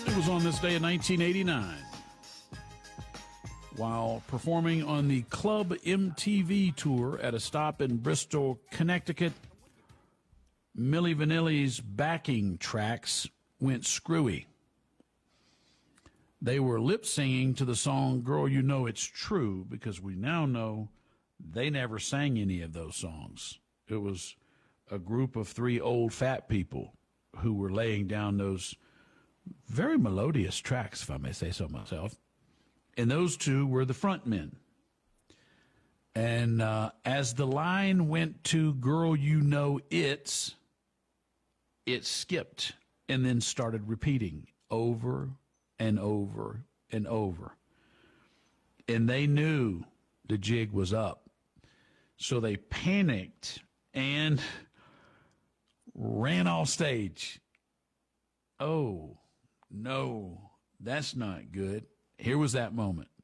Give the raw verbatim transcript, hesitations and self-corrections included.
It was on this day in nineteen eighty-nine. While performing on the Club M T V tour at a stop in Bristol, Connecticut, Milli Vanilli's backing tracks went screwy. They were lip-singing to the song Girl You Know It's True, because we now know they never sang any of those songs. It was a group of three old fat people who were laying down those very melodious tracks, if I may say so myself. And those two were the front men. And uh, as the line went to Girl You Know It's, it skipped and then started repeating over and over and over. And they knew the jig was up. So they panicked and ran off stage. Oh, no, that's not good. Here was that moment.